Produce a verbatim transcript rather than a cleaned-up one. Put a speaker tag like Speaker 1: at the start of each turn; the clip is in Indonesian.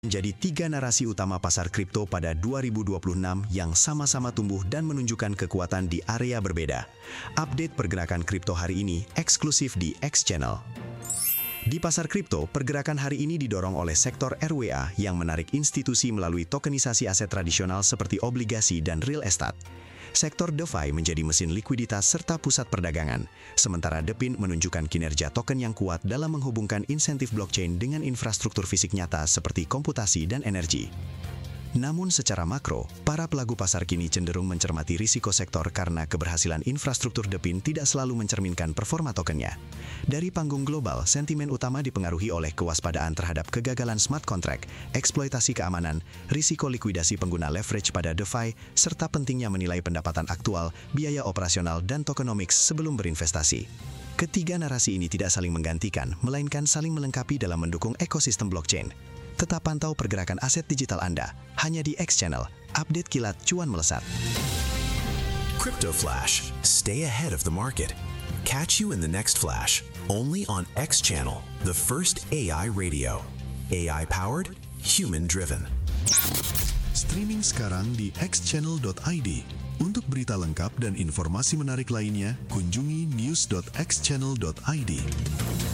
Speaker 1: Menjadi tiga narasi utama pasar kripto pada dua ribu dua puluh enam yang sama-sama tumbuh dan menunjukkan kekuatan di area berbeda. Update pergerakan kripto hari ini eksklusif di X Channel. Di pasar kripto, pergerakan hari ini didorong oleh sektor R W A yang menarik institusi melalui tokenisasi aset tradisional seperti obligasi dan real estate. Sektor DeFi menjadi mesin likuiditas serta pusat perdagangan, sementara DePIN menunjukkan kinerja token yang kuat dalam menghubungkan insentif blockchain dengan infrastruktur fisik nyata seperti komputasi dan energi. Namun secara makro, para pelaku pasar kini cenderung mencermati risiko sektor karena keberhasilan infrastruktur DePIN tidak selalu mencerminkan performa tokennya. Dari panggung global, sentimen utama dipengaruhi oleh kewaspadaan terhadap kegagalan smart contract, eksploitasi keamanan, risiko likuidasi pengguna leverage pada DeFi, serta pentingnya menilai pendapatan aktual, biaya operasional, dan tokenomics sebelum berinvestasi. Ketiga narasi ini tidak saling menggantikan, melainkan saling melengkapi dalam mendukung ekosistem blockchain. Tetap pantau pergerakan aset digital Anda, hanya di X Channel, update kilat cuan melesat.
Speaker 2: Crypto Flash. Stay ahead of the market. Catch you in the next flash, only on X Channel, the first A I radio. A I-powered, human-driven.
Speaker 3: Streaming sekarang di x channel dot i d. Untuk berita lengkap dan informasi menarik lainnya, kunjungi news dot x channel dot i d.